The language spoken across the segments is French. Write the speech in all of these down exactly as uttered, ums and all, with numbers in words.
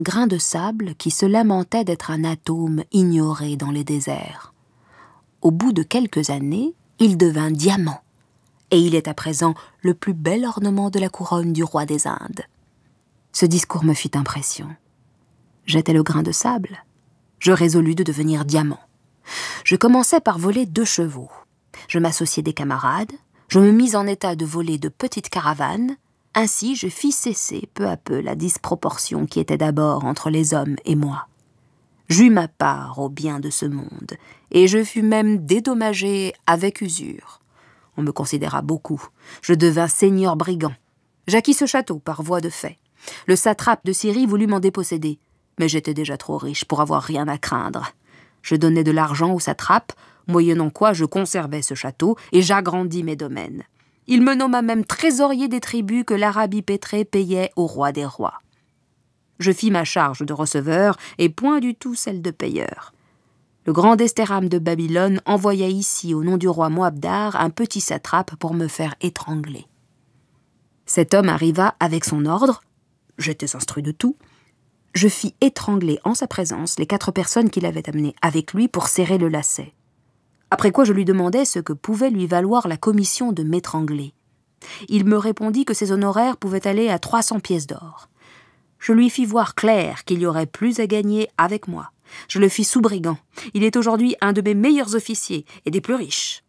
grain de sable qui se lamentait d'être un atome ignoré dans les déserts. Au bout de quelques années, il devint diamant, et il est à présent le plus bel ornement de la couronne du roi des Indes. Ce discours me fit impression. J'étais le grain de sable. Je résolus de devenir diamant. Je commençai par voler deux chevaux. Je m'associai des camarades, je me mis en état de voler de petites caravanes. Ainsi, je fis cesser peu à peu la disproportion qui était d'abord entre les hommes et moi. J'eus ma part au bien de ce monde, et je fus même dédommagé avec usure. On me considéra beaucoup. Je devins seigneur brigand. J'acquis ce château par voie de fait. Le satrape de Syrie voulut m'en déposséder, mais j'étais déjà trop riche pour avoir rien à craindre. Je donnai de l'argent au satrape, moyennant quoi je conservai ce château et j'agrandis mes domaines. Il me nomma même trésorier des tribus que l'Arabie pétrée payait au roi des rois. Je fis ma charge de receveur et point du tout celle de payeur. Le grand Desterham de Babylone envoya ici, au nom du roi Moabdar, un petit satrape pour me faire étrangler. Cet homme arriva avec son ordre. J'étais instruit de tout. Je fis étrangler en sa présence les quatre personnes qu'il avait amenées avec lui pour serrer le lacet. Après quoi je lui demandai ce que pouvait lui valoir la commission de m'étrangler. Il me répondit que ses honoraires pouvaient aller à trois cents pièces d'or. Je lui fis voir clair qu'il y aurait plus à gagner avec moi. Je le fis sous-brigand. Il est aujourd'hui un de mes meilleurs officiers et des plus riches.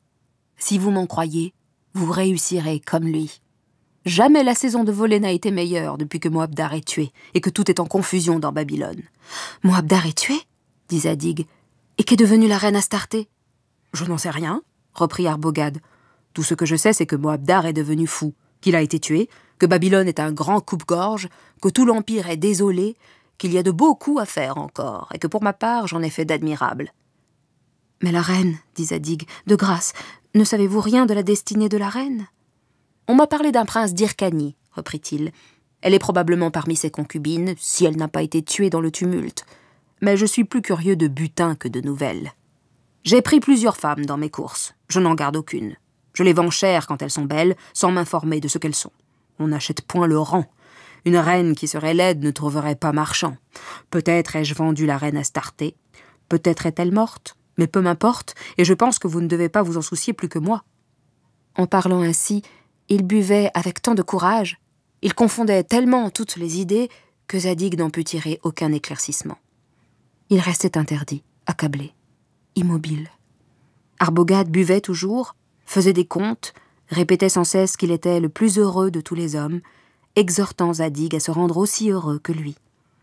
Si vous m'en croyez, vous réussirez comme lui. Jamais la saison de volée n'a été meilleure depuis que Moabdar est tué et que tout est en confusion dans Babylone. « Moabdar est tué ?» dit Zadig. « Et qu'est devenue la reine Astarté ?»« Je n'en sais rien, » reprit Arbogad. « Tout ce que je sais, c'est que Moabdar est devenu fou, qu'il a été tué, que Babylone est un grand coupe-gorge, que tout l'empire est désolé, qu'il y a de beaux coups à faire encore, et que pour ma part, j'en ai fait d'admirables. »« Mais la reine, » dit Zadig, « de grâce, ne savez-vous rien de la destinée de la reine ?»« On m'a parlé d'un prince d'Hyrcanie, » reprit-il. « Elle est probablement parmi ses concubines, si elle n'a pas été tuée dans le tumulte. Mais je suis plus curieux de butin que de nouvelles. J'ai pris plusieurs femmes dans mes courses, je n'en garde aucune. Je les vends cher quand elles sont belles, sans m'informer de ce qu'elles sont. On n'achète point le rang. Une reine qui serait laide ne trouverait pas marchand. Peut-être ai-je vendu la reine Astarté, peut-être est-elle morte, mais peu m'importe, et je pense que vous ne devez pas vous en soucier plus que moi. » En parlant ainsi, il buvait avec tant de courage, il confondait tellement toutes les idées que Zadig n'en put tirer aucun éclaircissement. Il restait interdit, accablé, immobile. Arbogad buvait toujours, faisait des comptes, répétait sans cesse qu'il était le plus heureux de tous les hommes, exhortant Zadig à se rendre aussi heureux que lui.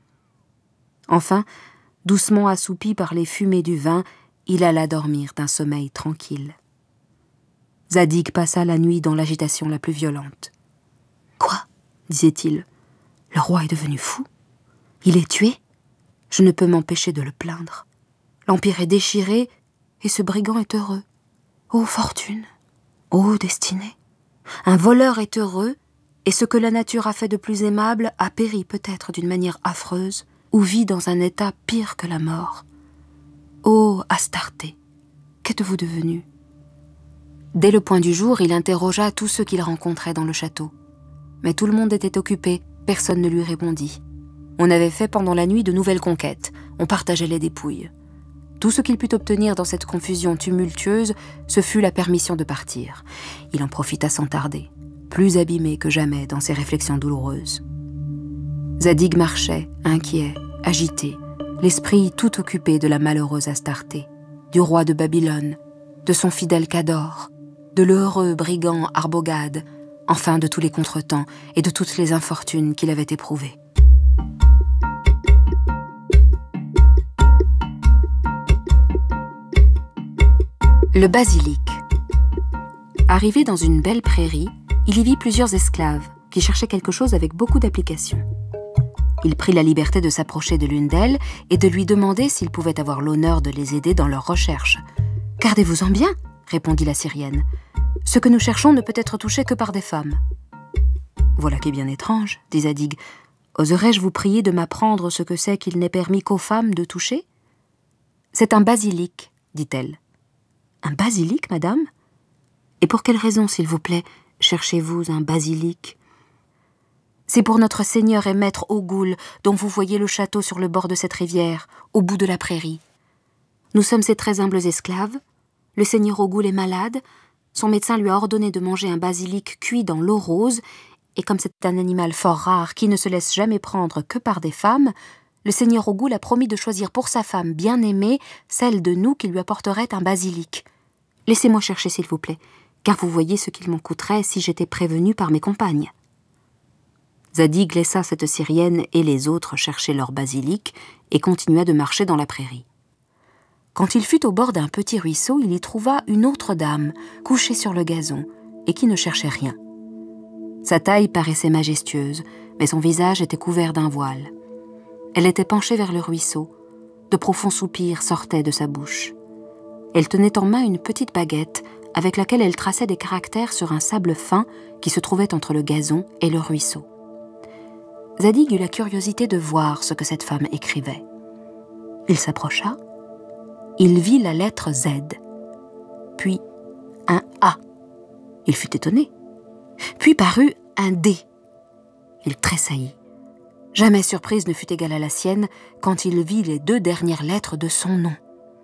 Enfin, doucement assoupi par les fumées du vin, il alla dormir d'un sommeil tranquille. Zadig passa la nuit dans l'agitation la plus violente. « Quoi ?» disait-il. « Le roi est devenu fou. Il est tué. Je ne peux m'empêcher de le plaindre. L'empire est déchiré et ce brigand est heureux. Ô fortune, ô destinée. Un voleur est heureux et ce que la nature a fait de plus aimable a péri peut-être d'une manière affreuse ou vit dans un état pire que la mort. Ô Astarté, qu'êtes-vous devenue ?» Dès le point du jour, il interrogea tous ceux qu'il rencontrait dans le château. Mais tout le monde était occupé, personne ne lui répondit. On avait fait pendant la nuit de nouvelles conquêtes, on partageait les dépouilles. Tout ce qu'il put obtenir dans cette confusion tumultueuse, ce fut la permission de partir. Il en profita sans tarder, plus abîmé que jamais dans ses réflexions douloureuses. Zadig marchait, inquiet, agité, l'esprit tout occupé de la malheureuse Astarté, du roi de Babylone, de son fidèle Cador, de l'heureux brigand Arbogad, enfin de tous les contretemps et de toutes les infortunes qu'il avait éprouvées. Le basilic. Arrivé dans une belle prairie, il y vit plusieurs esclaves qui cherchaient quelque chose avec beaucoup d'application. Il prit la liberté de s'approcher de l'une d'elles et de lui demander s'il pouvait avoir l'honneur de les aider dans leurs recherches. « Gardez-vous-en bien, » répondit la Syrienne. « Ce que nous cherchons ne peut être touché que par des femmes. »« Voilà qui est bien étrange, » dit Zadig. « Oserais-je vous prier de m'apprendre ce que c'est qu'il n'est permis qu'aux femmes de toucher ?»« C'est un basilic, » dit-elle. « Un basilic, madame ? Et pour quelle raison, s'il vous plaît, cherchez-vous un basilic ?» C'est pour notre seigneur et maître Ogul, dont vous voyez le château sur le bord de cette rivière, au bout de la prairie. Nous sommes ses très humbles esclaves. Le seigneur Ogul est malade. Son médecin lui a ordonné de manger un basilic cuit dans l'eau rose, et comme c'est un animal fort rare qui ne se laisse jamais prendre que par des femmes, le seigneur Ogul a promis de choisir pour sa femme bien-aimée celle de nous qui lui apporterait un basilic. Laissez-moi chercher, s'il vous plaît, car vous voyez ce qu'il m'en coûterait si j'étais prévenue par mes compagnes. » Zadig laissa cette Syrienne et les autres chercher leur basilic et continua de marcher dans la prairie. Quand il fut au bord d'un petit ruisseau, il y trouva une autre dame, couchée sur le gazon, et qui ne cherchait rien. Sa taille paraissait majestueuse, mais son visage était couvert d'un voile. Elle était penchée vers le ruisseau. De profonds soupirs sortaient de sa bouche. Elle tenait en main une petite baguette avec laquelle elle traçait des caractères sur un sable fin qui se trouvait entre le gazon et le ruisseau. Zadig eut la curiosité de voir ce que cette femme écrivait. Il s'approcha. Il vit la lettre Z, puis un A. Il fut étonné. Puis parut un D. Il tressaillit. Jamais surprise ne fut égale à la sienne quand il vit les deux dernières lettres de son nom.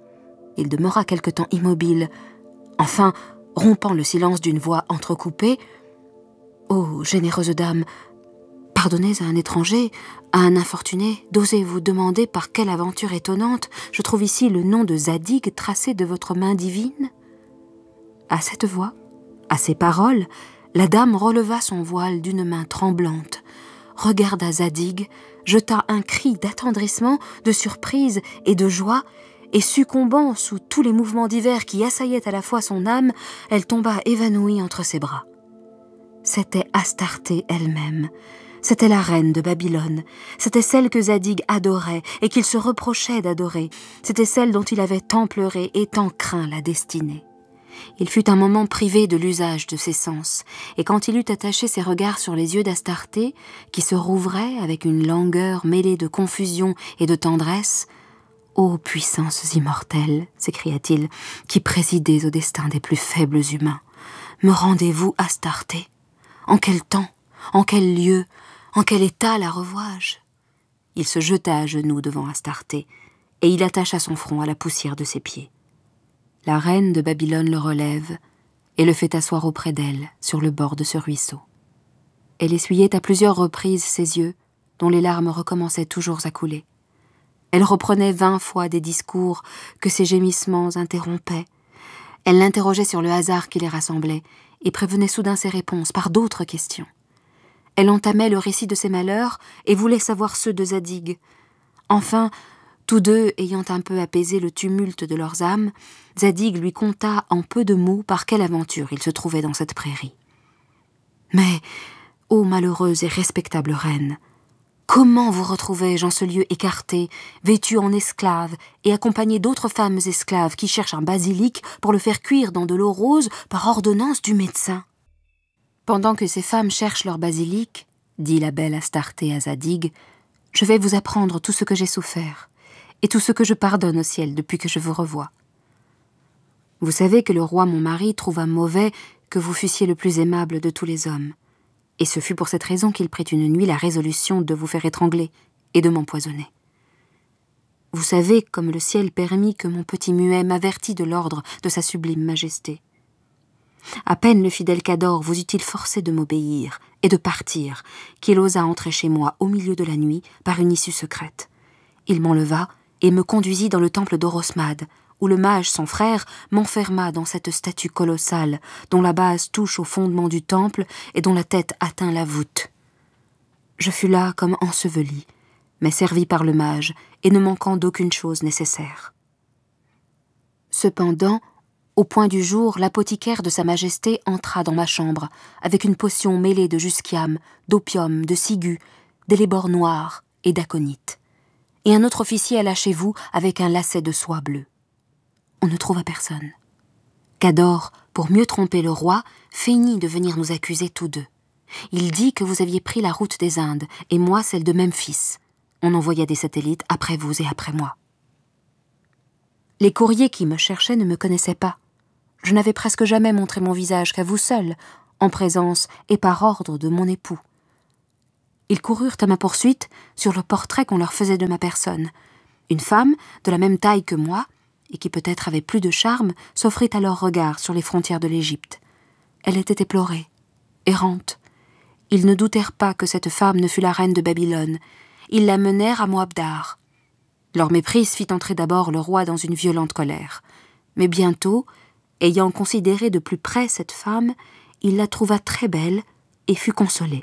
Il demeura quelque temps immobile. Enfin, rompant le silence d'une voix entrecoupée, « Ô généreuse dame, pardonnez à un étranger, à un infortuné, d'oser vous demander par quelle aventure étonnante je trouve ici le nom de Zadig tracé de votre main divine ?» À cette voix, à ces paroles, la dame releva son voile d'une main tremblante, regarda Zadig, jeta un cri d'attendrissement, de surprise et de joie, et succombant sous tous les mouvements divers qui assaillaient à la fois son âme, elle tomba évanouie entre ses bras. C'était Astarté elle-même. C'était la reine de Babylone. C'était celle que Zadig adorait et qu'il se reprochait d'adorer. C'était celle dont il avait tant pleuré et tant craint la destinée. Il fut un moment privé de l'usage de ses sens, et quand il eut attaché ses regards sur les yeux d'Astarté, qui se rouvraient avec une langueur mêlée de confusion et de tendresse, « Ô puissances immortelles, s'écria-t-il, qui présidez au destin des plus faibles humains, me rendez-vous Astarté? En quel temps? En quel lieu? En quel état la revois-je » Il se jeta à genoux devant Astarté, et il attacha son front à la poussière de ses pieds. La reine de Babylone le relève et le fait asseoir auprès d'elle, sur le bord de ce ruisseau. Elle essuyait à plusieurs reprises ses yeux, dont les larmes recommençaient toujours à couler. Elle reprenait vingt fois des discours que ses gémissements interrompaient. Elle l'interrogeait sur le hasard qui les rassemblait et prévenait soudain ses réponses par d'autres questions. Elle entamait le récit de ses malheurs et voulait savoir ceux de Zadig. Enfin, tous deux ayant un peu apaisé le tumulte de leurs âmes, Zadig lui conta en peu de mots par quelle aventure il se trouvait dans cette prairie. « Mais, ô malheureuse et respectable reine, comment vous retrouvai-je en ce lieu écarté, vêtue en esclave et accompagnée d'autres femmes esclaves qui cherchent un basilic pour le faire cuire dans de l'eau rose par ordonnance du médecin ?» Pendant que ces femmes cherchent leur basilic, dit la belle Astarté à Zadig, je vais vous apprendre tout ce que j'ai souffert et tout ce que je pardonne au ciel depuis que je vous revois. Vous savez que le roi mon mari trouva mauvais que vous fussiez le plus aimable de tous les hommes, et ce fut pour cette raison qu'il prit une nuit la résolution de vous faire étrangler et de m'empoisonner. Vous savez comme le ciel permit que mon petit muet m'avertît de l'ordre de sa sublime majesté. À peine le fidèle Cador vous eut-il forcé de m'obéir et de partir, qu'il osa entrer chez moi au milieu de la nuit par une issue secrète. Il m'enleva et me conduisit dans le temple d'Orosmade, où le mage, son frère, m'enferma dans cette statue colossale, dont la base touche au fondement du temple et dont la tête atteint la voûte. Je fus là comme enseveli, mais servi par le mage et ne manquant d'aucune chose nécessaire. Cependant, au point du jour, l'apothicaire de sa majesté entra dans ma chambre, avec une potion mêlée de jusquiam, d'opium, de ciguë, d'élébore noir et d'aconite. Et un autre officier alla chez vous avec un lacet de soie bleue. On ne trouva personne. Cador, pour mieux tromper le roi, feignit de venir nous accuser tous deux. Il dit que vous aviez pris la route des Indes, et moi celle de Memphis. On envoya des satellites après vous et après moi. Les courriers qui me cherchaient ne me connaissaient pas. Je n'avais presque jamais montré mon visage qu'à vous seul, en présence et par ordre de mon époux. Ils coururent à ma poursuite sur le portrait qu'on leur faisait de ma personne. Une femme, de la même taille que moi, et qui peut-être avait plus de charme, s'offrit à leurs regards sur les frontières de l'Égypte. Elle était éplorée, errante. Ils ne doutèrent pas que cette femme ne fût la reine de Babylone. Ils la menèrent à Moabdar. Leur méprise fit entrer d'abord le roi dans une violente colère. Mais bientôt, ayant considéré de plus près cette femme, il la trouva très belle et fut consolé.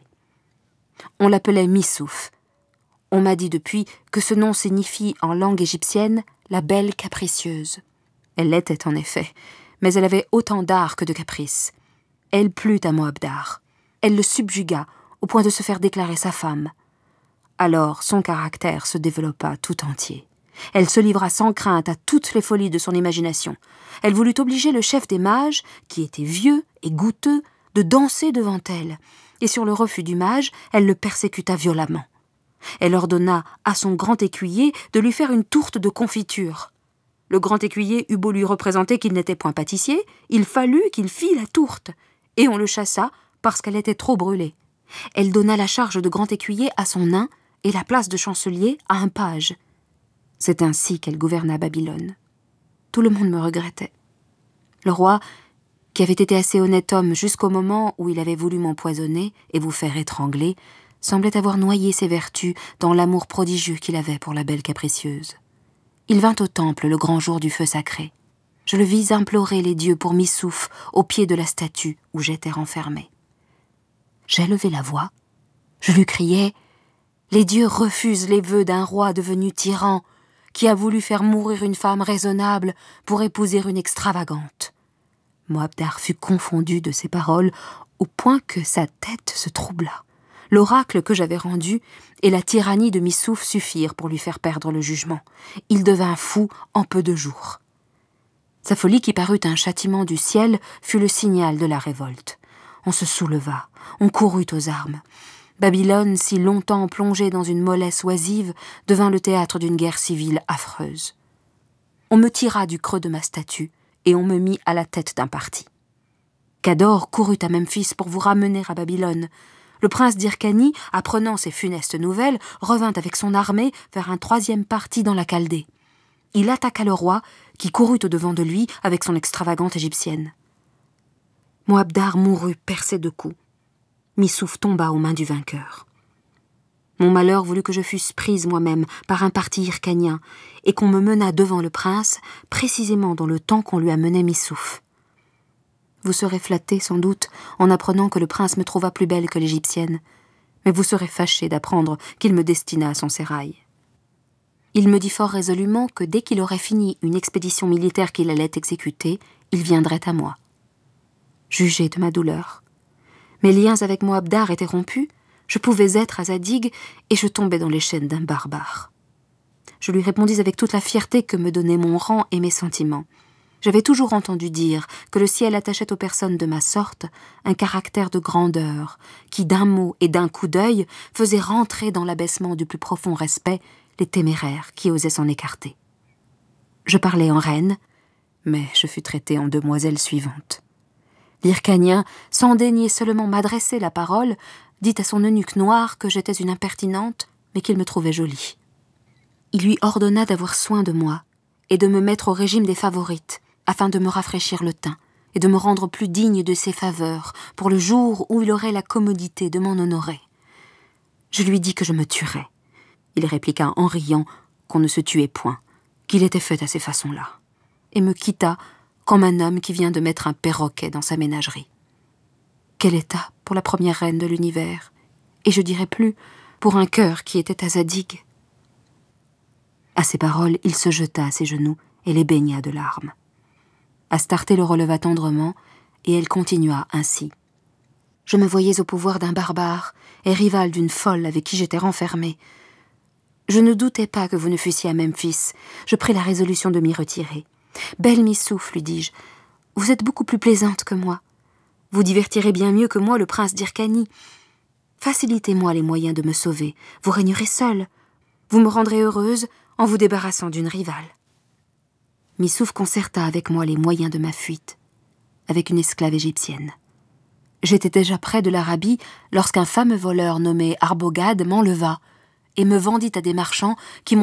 On l'appelait Missouf. On m'a dit depuis que ce nom signifie en langue égyptienne « la belle capricieuse ». Elle l'était en effet, mais elle avait autant d'art que de caprice. Elle plut à Moabdar. Elle le subjugua au point de se faire déclarer sa femme. Alors son caractère se développa tout entier. Elle se livra sans crainte à toutes les folies de son imagination. Elle voulut obliger le chef des mages, qui était vieux et goutteux, de danser devant elle, et sur le refus du mage, elle le persécuta violemment. Elle ordonna à son grand écuyer de lui faire une tourte de confiture. Le grand écuyer eut beau lui représenter qu'il n'était point pâtissier, il fallut qu'il fît la tourte, et on le chassa parce qu'elle était trop brûlée. Elle donna la charge de grand écuyer à son nain et la place de chancelier à un page. C'est ainsi qu'elle gouverna Babylone. Tout le monde me regrettait. Le roi, qui avait été assez honnête homme jusqu'au moment où il avait voulu m'empoisonner et vous faire étrangler, semblait avoir noyé ses vertus dans l'amour prodigieux qu'il avait pour la belle capricieuse. Il vint au temple le grand jour du feu sacré. Je le vis implorer les dieux pour Missouf au pied de la statue où j'étais renfermée. J'ai levé la voix. Je lui criai « Les dieux refusent les vœux d'un roi devenu tyran, qui a voulu faire mourir une femme raisonnable pour épouser une extravagante. » Moabdar fut confondu de ces paroles au point que sa tête se troubla. L'oracle que j'avais rendu et la tyrannie de Missouf suffirent pour lui faire perdre le jugement. Il devint fou en peu de jours. Sa folie qui parut un châtiment du ciel fut le signal de la révolte. On se souleva, on courut aux armes. Babylone, si longtemps plongée dans une mollesse oisive, devint le théâtre d'une guerre civile affreuse. On me tira du creux de ma statue et on me mit à la tête d'un parti. Cador courut à Memphis pour vous ramener à Babylone. Le prince d'Hyrcanie, apprenant ces funestes nouvelles, revint avec son armée faire un troisième parti dans la Chaldée. Il attaqua le roi, qui courut au-devant de lui avec son extravagante égyptienne. Moabdar mourut percé de coups. Missouf tomba aux mains du vainqueur. Mon malheur voulut que je fusse prise moi-même par un parti hyrcanien et qu'on me menât devant le prince, précisément dans le temps qu'on lui amenait Missouf. Vous serez flatté, sans doute, en apprenant que le prince me trouva plus belle que l'égyptienne, mais vous serez fâché d'apprendre qu'il me destina à son sérail. Il me dit fort résolument que dès qu'il aurait fini une expédition militaire qu'il allait exécuter, il viendrait à moi. Jugez de ma douleur. Mes liens avec Moabdar étaient rompus, je pouvais être à Zadig et je tombais dans les chaînes d'un barbare. Je lui répondis avec toute la fierté que me donnaient mon rang et mes sentiments. J'avais toujours entendu dire que le ciel attachait aux personnes de ma sorte un caractère de grandeur qui, d'un mot et d'un coup d'œil, faisait rentrer dans l'abaissement du plus profond respect les téméraires qui osaient s'en écarter. Je parlais en reine, mais je fus traitée en demoiselle suivante. L'Hyrcanien, sans daigner seulement m'adresser la parole, dit à son eunuque noir que j'étais une impertinente, mais qu'il me trouvait jolie. Il lui ordonna d'avoir soin de moi et de me mettre au régime des favorites, afin de me rafraîchir le teint et de me rendre plus digne de ses faveurs pour le jour où il aurait la commodité de m'en honorer. Je lui dis que je me tuerais. Il répliqua en riant qu'on ne se tuait point, qu'il était fait à ces façons-là, et me quitta comme un homme qui vient de mettre un perroquet dans sa ménagerie. Quel état pour la première reine de l'univers, et je dirais plus, pour un cœur qui était à Zadig. À ces paroles, il se jeta à ses genoux et les baigna de larmes. Astarté le releva tendrement, et elle continua ainsi. Je me voyais au pouvoir d'un barbare et rival d'une folle avec qui j'étais renfermée. Je ne doutais pas que vous ne fussiez à Memphis. Je pris la résolution de m'y retirer. « Belle Missouf, lui dis-je, vous êtes beaucoup plus plaisante que moi. Vous divertirez bien mieux que moi le prince d'Hyrcanie. Facilitez-moi les moyens de me sauver. Vous régnerez seule. Vous me rendrez heureuse en vous débarrassant d'une rivale. » Missouf concerta avec moi les moyens de ma fuite, avec une esclave égyptienne. J'étais déjà près de l'Arabie lorsqu'un fameux voleur nommé Arbogad m'enleva et me vendit à des marchands qui m'ont